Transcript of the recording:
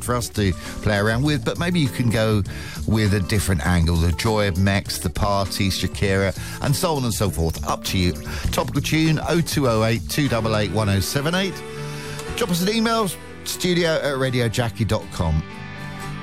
for us to play around with, but maybe you can go with a different angle. The joy of Mex, the party, Shakira, and so on and so forth. Up to you. Topical tune 0208 288 1078. Drop us an email, studio@radiojackie.com.